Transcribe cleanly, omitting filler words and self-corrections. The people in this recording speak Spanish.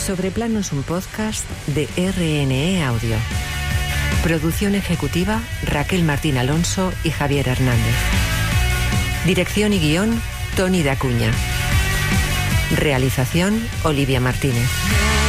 Sobreplano es un podcast de RNE Audio. Producción ejecutiva Raquel Martín Alonso y Javier Hernández. Dirección y guión Toni de Acuña. Realización Olivia Martínez.